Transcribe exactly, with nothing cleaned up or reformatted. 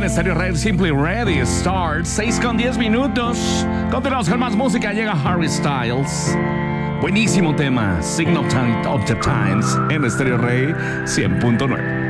en Stereo Rey, Simply Ready, Start, seis con diez minutos. Continuamos con más música, llega Harry Styles. Buenísimo tema, Sign of, time, of the Times, en Stereo Rey cien punto nueve.